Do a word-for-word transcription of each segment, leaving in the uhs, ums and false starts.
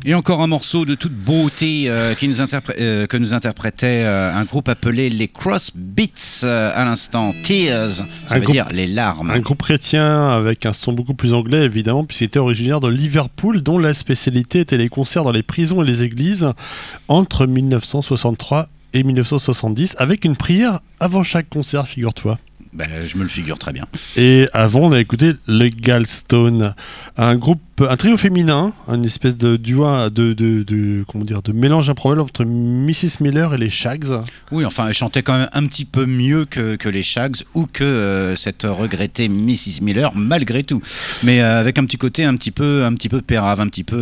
Et encore un morceau de toute beauté euh, qui nous interpré- euh, que nous interprétait euh, un groupe appelé les Crossbeats euh, à l'instant. Tears, ça un veut groupe, dire les larmes. Un groupe chrétien avec un son beaucoup plus anglais évidemment, puisqu'il était originaire de Liverpool, dont la spécialité était les concerts dans les prisons et les églises entre dix-neuf cent soixante-trois et dix-neuf cent soixante-dix, avec une prière avant chaque concert, figure-toi. Ben, je me le figure très bien. Et avant, on a écouté les Galstones, un groupe, un trio féminin, une espèce de duo, de, de, de, comment dire, de mélange improbable entre missus Miller et les Shags. Oui, enfin, elle chantait quand même un petit peu mieux que, que les Shags ou que euh, cette regrettée missus Miller, malgré tout. Mais euh, avec un petit côté un petit peu, un petit peu pérave, un petit peu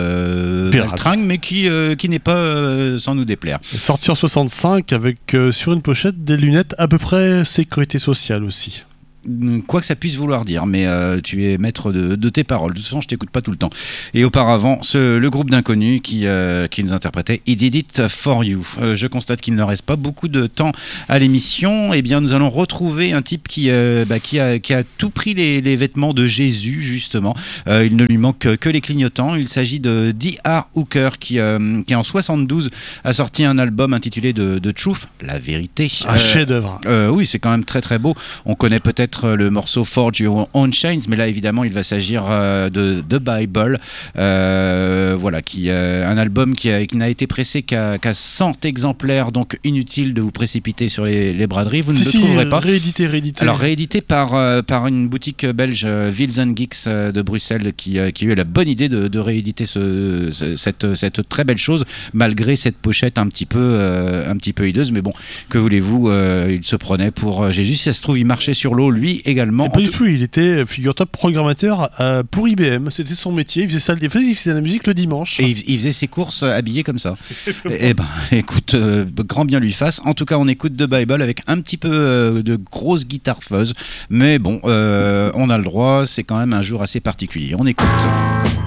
euh, tringue, mais qui, euh, qui n'est pas euh, sans nous déplaire. Sorti en soixante-cinq avec euh, sur une pochette des lunettes à peu près sécurité sociale aussi. Quoi que ça puisse vouloir dire, mais euh, tu es maître de, de tes paroles. De toute façon, je t'écoute pas tout le temps. Et auparavant, ce, le groupe d'inconnus qui, euh, qui nous interprétait He Did It For You. Euh, je constate qu'il ne reste pas beaucoup de temps à l'émission. Eh bien, nous allons retrouver un type qui, euh, bah, qui, a, qui a tout pris les, les vêtements de Jésus, justement. Euh, il ne lui manque que, que les clignotants. Il s'agit de D R Hooker qui, euh, qui en soixante-douze a sorti un album intitulé de, de Truth, la vérité. Un euh, chef-d'œuvre. Euh, oui, c'est quand même très très beau. On connaît peut-être le morceau Forge Your Own Chains, mais là évidemment il va s'agir euh, de The Bible, euh, voilà, qui, euh, un album qui, a, qui n'a été pressé qu'à, qu'à cent exemplaires, donc inutile de vous précipiter sur les, les braderies, vous si, ne le si, trouverez pas. Réédité, réédité. Alors réédité par, euh, par une boutique belge, euh, Wheels and Geeks euh, de Bruxelles, qui, euh, qui a eu la bonne idée de, de rééditer ce, ce, cette, cette très belle chose, malgré cette pochette un petit peu, euh, un petit peu hideuse, mais bon, que voulez-vous, euh, il se prenait pour euh, Jésus. Si ça se trouve, il marchait sur l'eau, lui également. Et pas du tout, il était, figure-toi, programmateur euh, pour I B M, c'était son métier, il faisait ça, il faisait de la musique le dimanche. Et il, il faisait ses courses habillé comme ça. Et, et ben, écoute, euh, grand bien lui fasse. En tout cas, on écoute The Bible avec un petit peu euh, de grosse guitare fuzz, mais bon, euh, on a le droit, c'est quand même un jour assez particulier. On écoute.